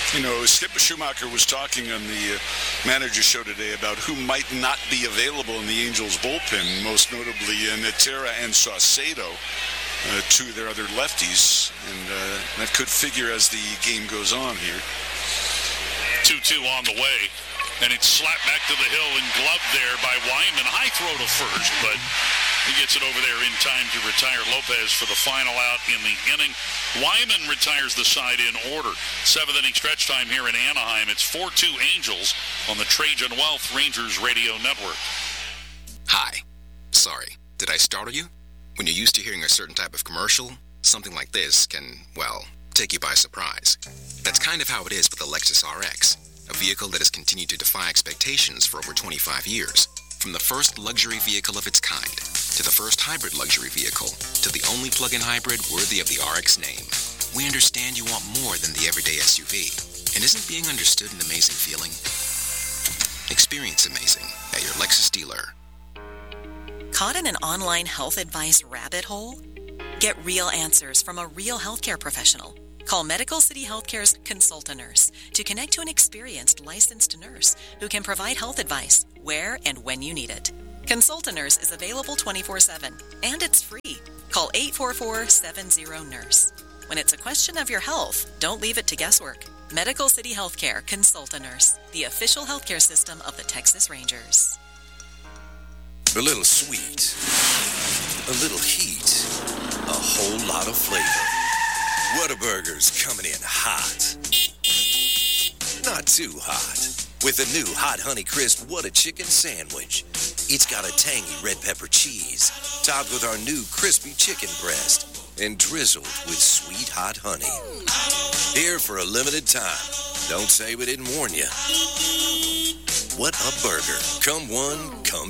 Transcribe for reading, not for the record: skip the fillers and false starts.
You know, Skip Schumacher was talking on the manager show today about who might not be available in the Angels bullpen, most notably Natera and Saucedo, two of their other lefties, and that could figure as the game goes on here. 2-2 on the way, and it's slapped back to the hill and gloved there by Wyman. High throw to first, but he gets it over there in time to retire Lopez for the final out in the inning. Wyman retires the side in order. 7th inning stretch time here in Anaheim. It's 4-2 Angels on the Trajan Wealth Rangers Radio Network. Hi. Sorry. Did I startle you? When you're used to hearing a certain type of commercial, something like this can, well, take you by surprise. That's kind of how it is with the Lexus RX, a vehicle that has continued to defy expectations for over 25 years. From the first luxury vehicle of its kind, to the first hybrid luxury vehicle, to the only plug-in hybrid worthy of the RX name, we understand you want more than the everyday SUV. And isn't being understood an amazing feeling? Experience amazing at your Lexus dealer. Caught in an online health advice rabbit hole? Get real answers from a real healthcare professional. Call Medical City Healthcare's Consult-A-Nurse to connect to an experienced licensed nurse who can provide health advice where and when you need it. Consult-A-Nurse is available 24/7, and it's free. Call 844-70-NURSE. When it's a question of your health, don't leave it to guesswork. Medical City Healthcare Consult-A-Nurse, the official healthcare system of the Texas Rangers. A little sweet, a little heat, a whole lot of flavor. Whataburger's coming in hot. Not too hot. With the new Hot Honey Crisp Whata Chicken Sandwich. It's got a tangy red pepper cheese, topped with our new crispy chicken breast, and drizzled with sweet hot honey. Here for a limited time. Don't say we didn't warn you. What a burger. Come one, come